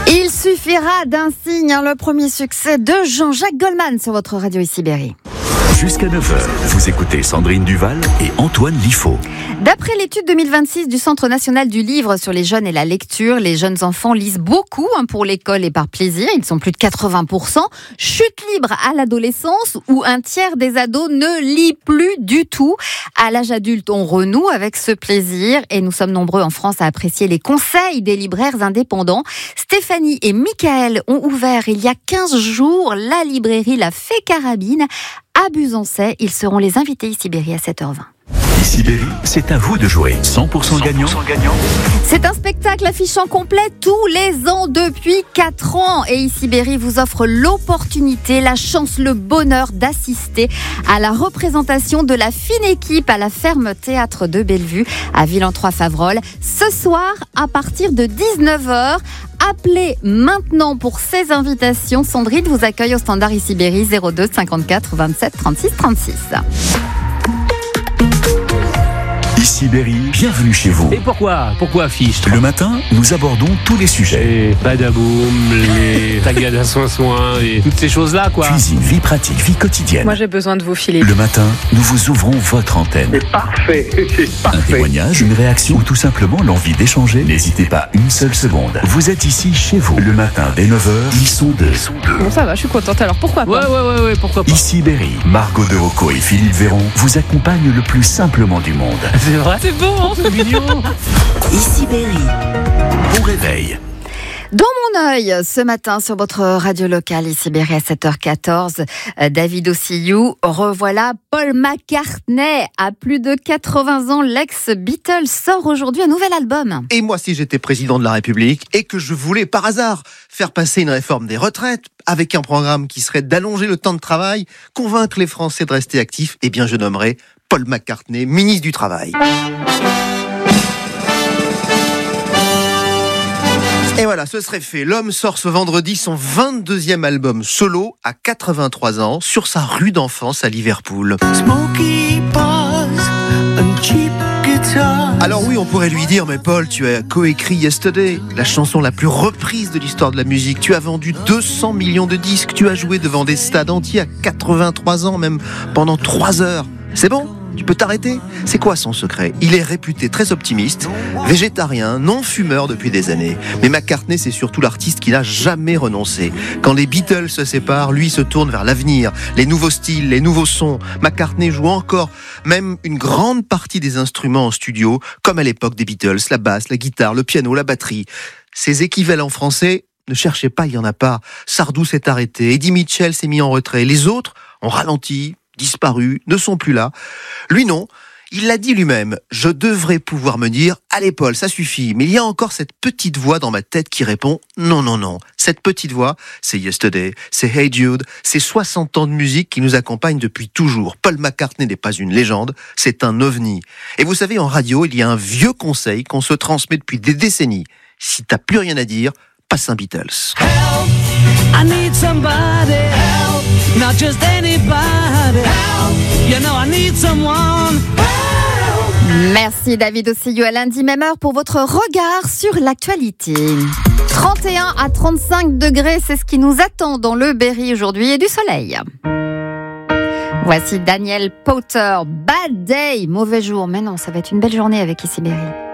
Il suffira d'un signe, le premier succès de Jean-Jacques Goldman sur votre radio ici Berry. Jusqu'à 9h, vous écoutez Sandrine Duval et Antoine Liffaut. D'après l'étude 2026 du Centre national du livre sur les jeunes et la lecture, les jeunes enfants lisent beaucoup pour l'école et par plaisir. Ils sont plus de 80%. Chute libre à l'adolescence où un tiers des ados ne lit plus du tout. À l'âge adulte, on renoue avec ce plaisir et nous sommes nombreux en France à apprécier les conseils des libraires indépendants. Stéphanie et Michael ont ouvert il y a 15 jours la librairie La Fée Carabine à Buzancais. Ils seront les invités ici Berry à 7h20. Ici Berry, c'est à vous de jouer. 100% gagnant. C'est un spectacle affichant complet tous les ans depuis 4 ans. Et ici Berry vous offre l'opportunité, la chance, le bonheur d'assister à la représentation de la fine équipe à la ferme théâtre de Bellevue à Villentroy-Favrolles. Ce soir, à partir de 19h, appelez maintenant pour ces invitations. Sandrine vous accueille au standard ici Berry 02 54 27 36 36. Ici Berry, bienvenue chez vous. Et pourquoi fiche? Le matin, nous abordons tous les sujets. Les badaboum, les tagada soin et toutes ces choses-là, quoi. Cuisine, vie pratique, vie quotidienne. Moi, j'ai besoin de vous filer. Le matin, nous vous ouvrons votre antenne. C'est parfait. Un témoignage, une réaction ou tout simplement l'envie d'échanger. N'hésitez pas une seule seconde. Vous êtes ici chez vous. Le matin, dès 9h, ils sont deux. Bon, ça va, je suis contente. Alors, pourquoi pas? Ouais, pourquoi pas. Ici Berry, Margot de Rocco et Philippe Véron vous accompagnent le plus simplement du monde. C'est vrai? C'est beau, hein? C'est mignon. Ici Berry, bon réveil. Dans mon œil, ce matin sur votre radio locale, ici Berry à 7h14, David Ossiyou, revoilà Paul McCartney. À plus de 80 ans, l'ex-Beatles sort aujourd'hui un nouvel album. Et moi, si j'étais président de la République et que je voulais par hasard faire passer une réforme des retraites avec un programme qui serait d'allonger le temps de travail, convaincre les Français de rester actifs, eh bien je nommerais Paul McCartney ministre du Travail. Et voilà, ce serait fait. L'homme sort ce vendredi son 22e album solo à 83 ans sur sa rue d'enfance à Liverpool. Alors oui, on pourrait lui dire, mais Paul, tu as coécrit Yesterday, la chanson la plus reprise de l'histoire de la musique. Tu as vendu 200 millions de disques, tu as joué devant des stades entiers à 83 ans, même pendant 3 heures. C'est bon ? Tu peux t'arrêter ? C'est quoi son secret ? Il est réputé très optimiste, végétarien, non-fumeur depuis des années. Mais McCartney, c'est surtout l'artiste qui n'a jamais renoncé. Quand les Beatles se séparent, lui se tourne vers l'avenir, les nouveaux styles, les nouveaux sons. McCartney joue encore même une grande partie des instruments en studio, comme à l'époque des Beatles, la basse, la guitare, le piano, la batterie. Ses équivalents français, ne cherchez pas, il n'y en a pas. Sardou s'est arrêté, Eddie Mitchell s'est mis en retrait. Les autres ont ralenti, disparus, ne sont plus là. Lui non, il l'a dit lui-même, je devrais pouvoir me dire, allez Paul, ça suffit, mais il y a encore cette petite voix dans ma tête qui répond, non. Cette petite voix, c'est Yesterday, c'est Hey Jude, c'est 60 ans de musique qui nous accompagnent depuis toujours. Paul McCartney n'est pas une légende, c'est un ovni. Et vous savez, en radio, il y a un vieux conseil qu'on se transmet depuis des décennies. Si t'as plus rien à dire, passe un Beatles. Help, I need somebody help. Not just anybody. Help, you know I need someone. Help. Merci David Ossiyou, à lundi même heure pour votre regard sur l'actualité. 31 à 35 degrés, c'est ce qui nous attend dans le Berry aujourd'hui et du soleil. Voici Daniel Powter, Bad Day, mauvais jour. Mais non, ça va être une belle journée avec ici Berry.